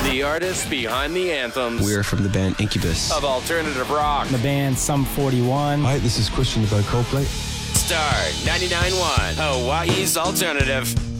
The artists behind the anthems. We're from the band Incubus. Of alternative rock. The band Sum 41. Hi, this is Christian about Coldplay. Star 99.1, Hawaii's alternative.